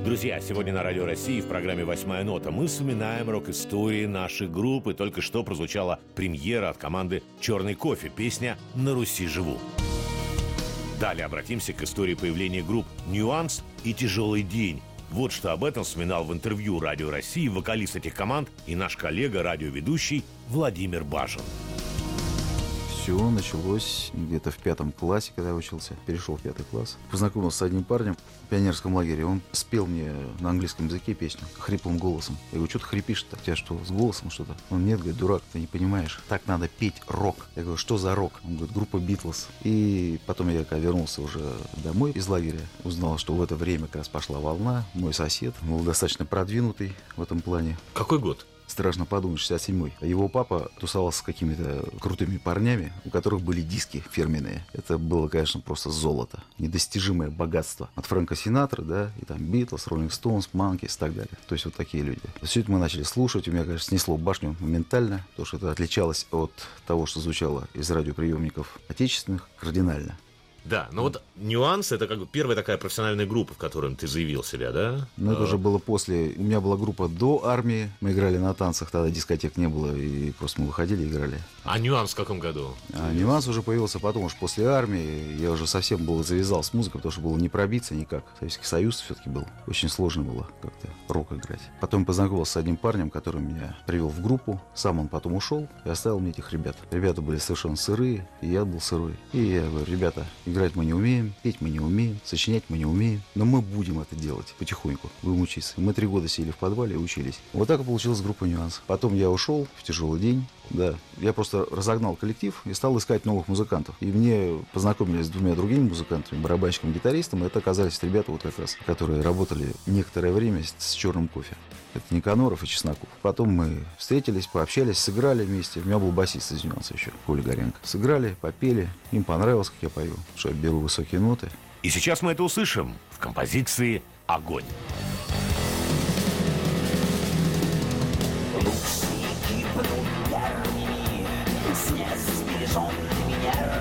Друзья, сегодня на Радио России в программе «Восьмая нота» мы вспоминаем рок-истории нашей группы. Только что прозвучала премьера от команды «Черный кофе», песня «На Руси живу». Далее обратимся к истории появления групп «Нюанс» и «Тяжелый день». Вот что об этом вспоминал в интервью Радио России вокалист этих команд и наш коллега, радиоведущий Владимир Бажин. Все началось где-то в 5 классе, когда я учился. Перешел в 5 класс. Познакомился с одним парнем в пионерском лагере. Он спел мне на английском языке песню хриплым голосом. Я говорю, что ты хрипишь-то? У тебя что, с голосом что-то? Он, нет, говорит, дурак, ты не понимаешь. Так надо петь рок. Я говорю, что за рок? Он говорит, группа Битлз. И потом я, когда вернулся уже домой из лагеря, узнал, что в это время как раз пошла волна. Мой сосед был достаточно продвинутый в этом плане. Какой год? Страшно подумать, 67-й. Его папа тусовался с какими-то крутыми парнями, у которых были диски фирменные. Это было, конечно, просто золото. Недостижимое богатство. От Фрэнка Синатра, да, и там Битлз, Роллинг Стоунс, Манкис и так далее. То есть вот такие люди. Все это мы начали слушать. У меня, конечно, снесло башню моментально, потому что это отличалось от того, что звучало из радиоприемников отечественных, кардинально. Да, но вот «Нюанс» — это как бы первая такая профессиональная группа, в которой ты заявил себя, да? Ну, это уже было после. У меня была группа до армии. Мы играли на танцах, тогда дискотек не было, и просто мы выходили и играли. А «Нюанс» в каком году? «Нюанс» уже появился потом, уж после армии. Я уже совсем завязал с музыкой, потому что было не пробиться никак. Советский Союз все-таки был. Очень сложно было как-то рок играть. Потом познакомился с одним парнем, который меня привел в группу. Сам он потом ушел и оставил мне этих ребят. Ребята были совершенно сырые, и я был сырой. И я говорю, ребята, играть мы не умеем, петь мы не умеем, сочинять мы не умеем, но мы будем это делать потихоньку, будем учиться. Мы 3 года сидели в подвале и учились. Вот так и получилась группа «Нюанс». Потом я ушел в тяжелый день, да. Я просто разогнал коллектив и стал искать новых музыкантов. И мне познакомились с 2 другими музыкантами, барабанщиком и гитаристом. И это оказались ребята вот как раз, которые работали некоторое время с «Черным кофе». Это Никаноров и Чесноков. Потом мы встретились, пообщались, сыграли вместе. У меня был басист из «Нюанса» еще, Коля Горенко. Сыграли, попели. Им понравилось, как я пою, что я беру высокие ноты. И сейчас мы это услышим в композиции «Огонь». Лучшие гибнут в армии, снес бережен